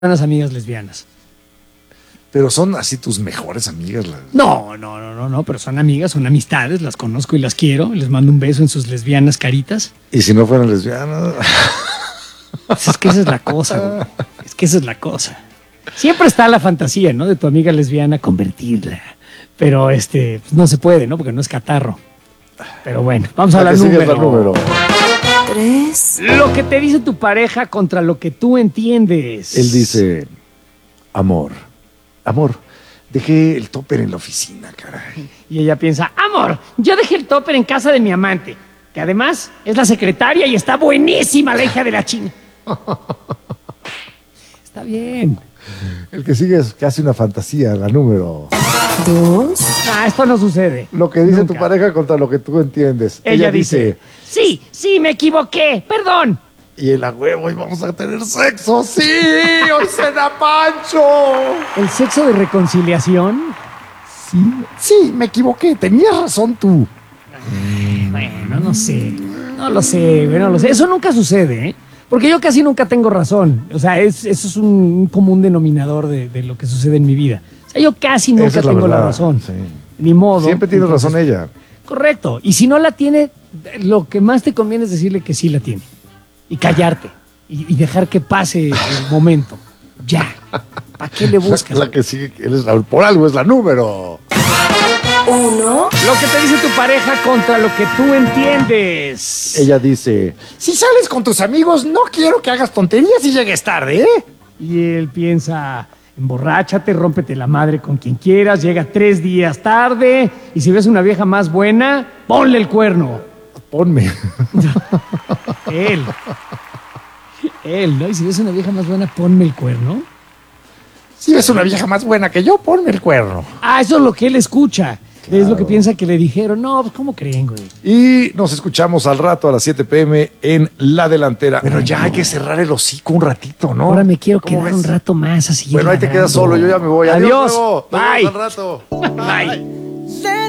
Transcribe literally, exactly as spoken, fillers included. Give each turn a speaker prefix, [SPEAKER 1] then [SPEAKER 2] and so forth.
[SPEAKER 1] buenas amigas lesbianas.
[SPEAKER 2] Pero son así tus mejores amigas. Las...
[SPEAKER 1] No, no, no, no, no, pero son amigas, son amistades, las conozco y las quiero. Les mando un beso en sus lesbianas caritas.
[SPEAKER 2] ¿Y si no fueran lesbianas?
[SPEAKER 1] Pues es que esa es la cosa, güey. Es que esa es la cosa. Siempre está la fantasía, ¿no? De tu amiga lesbiana convertirla. Pero este, pues no se puede, ¿no? Porque no es catarro. Pero bueno, vamos a la,
[SPEAKER 2] la
[SPEAKER 1] número.
[SPEAKER 2] número.
[SPEAKER 3] Tres.
[SPEAKER 1] Lo que te dice tu pareja contra lo que tú entiendes.
[SPEAKER 2] Él dice, amor, amor, dejé el topper en la oficina, caray.
[SPEAKER 1] Y ella piensa, amor, yo dejé el topper en casa de mi amante, que además es la secretaria y está buenísima la hija de la china. Está bien.
[SPEAKER 2] El que sigue es casi una fantasía, la número.
[SPEAKER 3] Dos.
[SPEAKER 1] Ah, esto no sucede.
[SPEAKER 2] Lo que dice
[SPEAKER 1] Nunca.
[SPEAKER 2] tu pareja contra lo que tú entiendes.
[SPEAKER 1] Ella, Ella dice, sí, sí, me equivoqué, perdón.
[SPEAKER 2] Y el a huevo, y vamos a tener sexo. ¡Sí! ¡Hoy cena Pancho!
[SPEAKER 1] ¿El sexo de reconciliación?
[SPEAKER 2] Sí, sí, me equivoqué. Tenías razón tú.
[SPEAKER 1] Bueno, no sé. No lo sé, güey, no lo sé. Eso nunca sucede, ¿eh? Porque yo casi nunca tengo razón. O sea, es, eso es un, un común denominador de, de lo que sucede en mi vida. O sea, yo casi nunca
[SPEAKER 2] Esa es la
[SPEAKER 1] tengo la
[SPEAKER 2] verdad,
[SPEAKER 1] razón.
[SPEAKER 2] sí.
[SPEAKER 1] Ni modo.
[SPEAKER 2] Siempre tiene
[SPEAKER 1] Entonces,
[SPEAKER 2] razón ella.
[SPEAKER 1] Correcto. Y si no la tiene, lo que más te conviene es decirle que sí la tiene. Y callarte. Y, y dejar que pase el momento. Ya. ¿Para qué le buscas?
[SPEAKER 2] La, la que sigue, él es la, por algo es la número.
[SPEAKER 3] Uno.
[SPEAKER 1] Lo que te dice tu pareja contra lo que tú entiendes.
[SPEAKER 2] Ella dice, si sales con tus amigos, no quiero que hagas tonterías y llegues tarde, ¿eh?
[SPEAKER 1] Y él piensa, emborráchate, rómpete la madre con quien quieras, llega tres días tarde, y si ves una vieja más buena, ponle el cuerno.
[SPEAKER 2] Ponme.
[SPEAKER 1] Él. Él, ¿no? Y si ves una vieja más buena, ponme el cuerno.
[SPEAKER 2] Si ves una vieja más buena que yo, ponme el cuerno.
[SPEAKER 1] Ah, eso es lo que él escucha.
[SPEAKER 2] Claro.
[SPEAKER 1] Es lo que piensa que le dijeron. No, pues ¿cómo creen, güey?
[SPEAKER 2] Y nos escuchamos al rato a las siete pm en La Delantera. Pero ya hay que cerrar el hocico un ratito, ¿no?
[SPEAKER 1] Ahora me quiero
[SPEAKER 2] ¿Cómo
[SPEAKER 1] quedar
[SPEAKER 2] ves?
[SPEAKER 1] un rato más así.
[SPEAKER 2] Bueno, ahí te quedas solo, yo ya me voy.
[SPEAKER 1] Adiós.
[SPEAKER 2] Adiós.
[SPEAKER 1] Bye.
[SPEAKER 2] Al rato.
[SPEAKER 1] Bye.